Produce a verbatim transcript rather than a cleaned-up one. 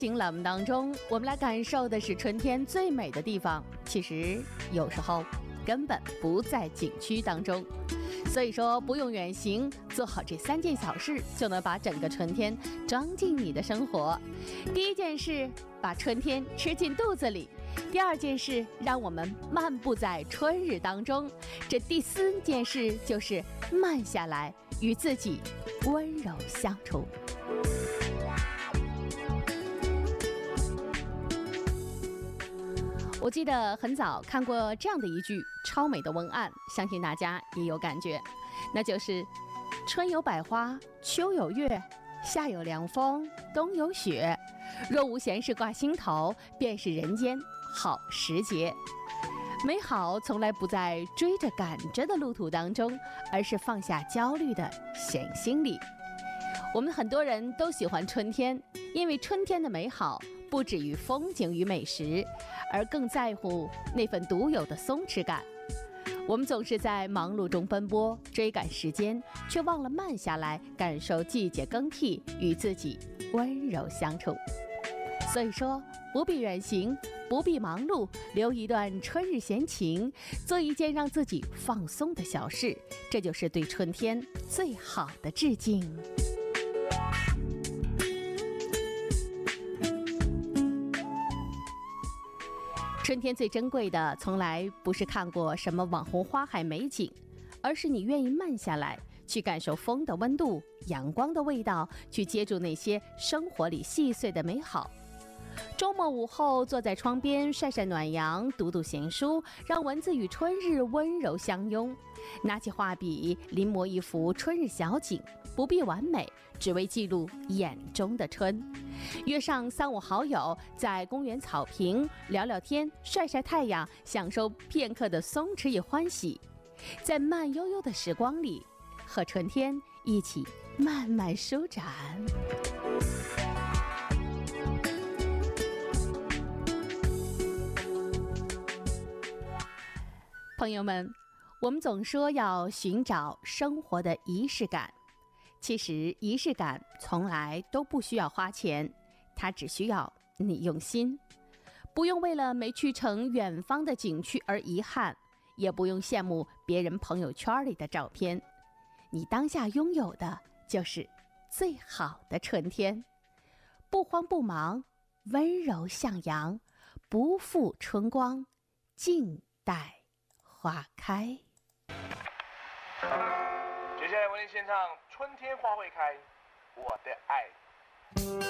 景栏目当中，我们来感受的是春天最美的地方，其实有时候根本不在景区当中。所以说不用远行，做好这三件小事就能把整个春天装进你的生活。第一件事，把春天吃进肚子里；第二件事，让我们漫步在春日当中；这第四件事就是慢下来，与自己温柔相处。我记得很早看过这样的一句超美的文案，相信大家也有感觉，那就是春有百花，秋有月，夏有凉风，冬有雪，若无闲事挂心头，便是人间好时节。美好从来不在追着赶着的路途当中，而是放下焦虑的闲心里。我们很多人都喜欢春天，因为春天的美好不止于风景与美食，而更在乎那份独有的松弛感。我们总是在忙碌中奔波，追赶时间，却忘了慢下来，感受季节更替，与自己温柔相处。所以说，不必远行，不必忙碌，留一段春日闲情，做一件让自己放松的小事，这就是对春天最好的致敬。春天最珍贵的，从来不是看过什么网红花海美景，而是你愿意慢下来，去感受风的温度、阳光的味道，去接住那些生活里细碎的美好。周末午后，坐在窗边晒晒暖阳，读读闲书，让文字与春日温柔相拥。拿起画笔，临摹一幅春日小景，不必完美，只为记录眼中的春。约上三五好友，在公园草坪聊聊天，晒晒太阳，享受片刻的松弛与欢喜。在慢悠悠的时光里，和春天一起慢慢舒展。朋友们，我们总说要寻找生活的仪式感，其实仪式感从来都不需要花钱，它只需要你用心。不用为了没去成远方的景区而遗憾，也不用羡慕别人朋友圈里的照片，你当下拥有的就是最好的春天。不慌不忙，温柔向阳，不负春光，静待花开。 接下来为您献唱《春天花会开》，我的爱。